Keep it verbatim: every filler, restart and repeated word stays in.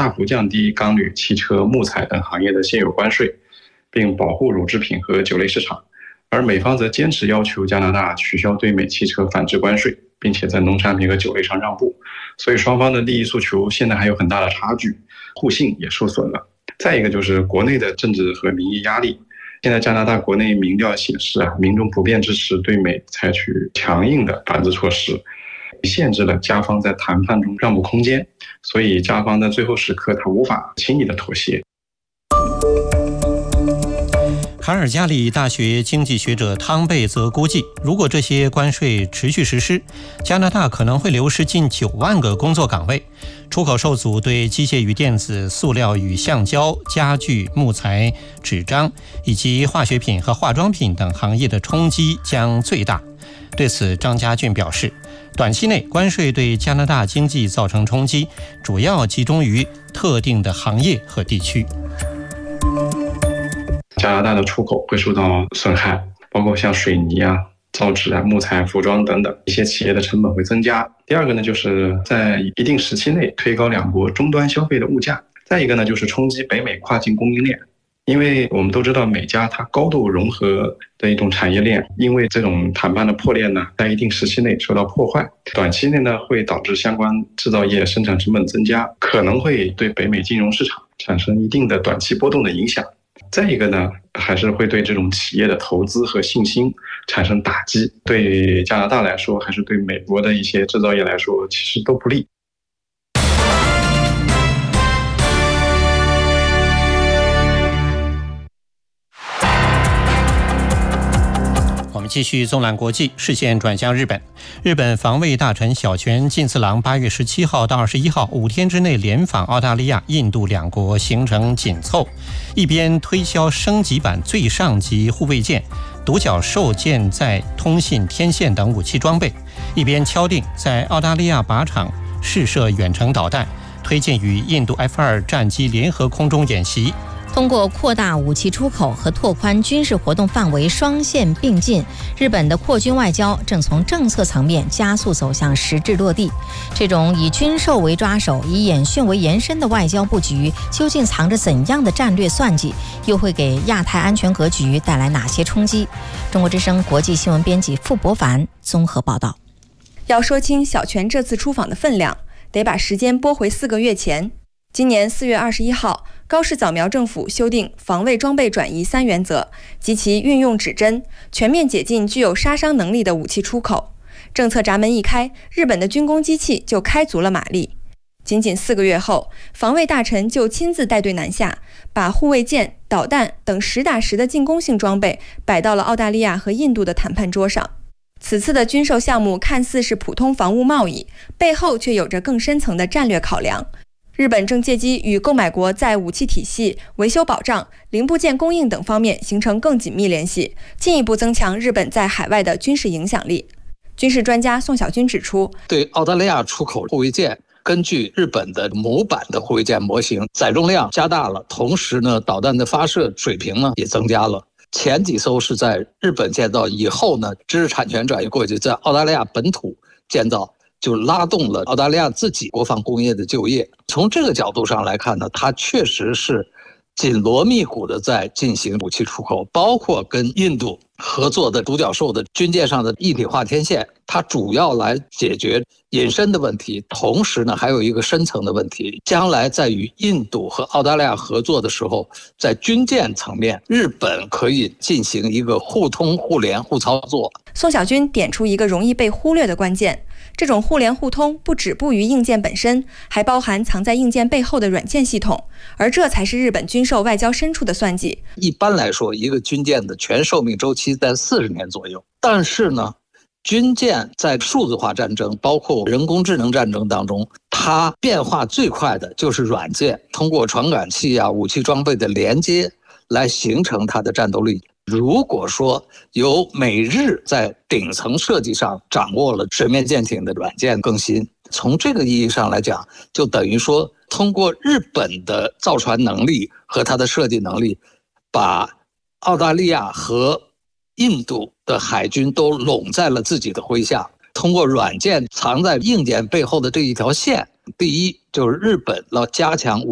大幅降低钢铝、汽车、木材等行业的现有关税，并保护乳制品和酒类市场。而美方则坚持要求加拿大取消对美汽车反制关税，并且在农产品和酒类上让步。所以双方的利益诉求现在还有很大的差距，互信也受损了。再一个就是国内的政治和民意压力。现在加拿大国内民调显示啊，民众普遍支持对美采取强硬的反制措施，限制了加方在谈判中让步空间，所以加方在最后时刻他无法轻易的妥协。 卡尔加里大学经济学者汤贝则估计，如果这些关税持续实施，加拿大可能会流失近九万个工作岗位。出口受阻对机械与电子、塑料与橡胶、家具、木材、纸张以及化学品和化妆品等行业的冲击将最大。对此，张家俊表示，短期内关税对加拿大经济造成冲击，主要集中于特定的行业和地区。 加拿大的出口会受到损害，包括像水泥啊、造纸啊、木材、服装等等，一些企业的成本会增加。第二个呢，就是在一定时期内推高两国终端消费的物价。再一个呢，就是冲击北美跨境供应链。因为我们都知道美加它高度融合的一种产业链，因为这种谈判的破裂呢，在一定时期内受到破坏，短期内呢会导致相关制造业生产成本增加，可能会对北美金融市场产生一定的短期波动的影响。再一个呢，还是会对这种企业的投资和信心产生打击，对加拿大来说，还是对美国的一些制造业来说，其实都不利。 我们继续纵览国际，视线转向日本。日本防卫大臣小泉进次郎八月十七号到二十一号五天之内连访澳大利亚、印度两国，行程紧凑，一边推销升级版最上级护卫舰、独角兽舰载通信天线等武器装备，一边敲定在澳大利亚靶场试射远程导弹，推进与印度 F 二 战机联合空中演习。 通过扩大武器出口和拓宽军事活动范围双线并进，日本的扩军外交正从政策层面加速走向实质落地。这种以军售为抓手、以演训为延伸的外交布局，究竟藏着怎样的战略算计？又会给亚太安全格局带来哪些冲击？中国之声国际新闻编辑傅博凡综合报道。 要说清小泉这次出访的分量，得把时间拨回四个月前。今年四月二十一号，高市早苗政府修订防卫装备转移三原则及其运用指针，全面解禁具有杀伤能力的武器出口。政策闸门一开，日本的军工机器就开足了马力。仅仅四个月后，防卫大臣就亲自带队南下，把护卫舰、导弹等实打实的进攻性装备摆到了澳大利亚和印度的谈判桌上。此次的军售项目看似是普通防务贸易，背后却有着更深层的战略考量。日本正借机与购买国在武器体系、维修保障、零部件供应等方面形成更紧密联系，进一步增强日本在海外的军事影响力。军事专家宋小军指出， 对澳大利亚出口护卫舰，根据日本的模板的护卫舰模型，载重量加大了，同时呢，导弹的发射水平呢也增加了。前几艘是在日本建造，以后呢，知识产权转移过去，在澳大利亚本土建造。就拉动了澳大利亚自己国防工业的就业。从这个角度上来看呢，它确实是紧锣密鼓的在进行武器出口，包括跟印度合作的独角兽的军舰上的一体化天线，它主要来解决隐身的问题，同时呢还有一个深层的问题，将来在与印度和澳大利亚合作的时候，在军舰层面，日本可以进行一个互通互联互操作。 宋小军点出一个容易被忽略的关键，这种互联互通不止步于硬件本身，还包含藏在硬件背后的软件系统，而这才是日本军售外交深处的算计。 一般来说，一个军舰的全寿命周期在四十年左右，但是呢，军舰在数字化战争，包括人工智能战争当中，它变化最快的就是软件，通过传感器啊、武器装备的连接来形成它的战斗力。如果说由美日在顶层设计上掌握了水面舰艇的软件更新，从这个意义上来讲，就等于说通过日本的造船能力和它的设计能力，把澳大利亚和印度的海军都拢在了自己的麾下。通过软件藏在硬件背后的这一条线，第一就是日本要加强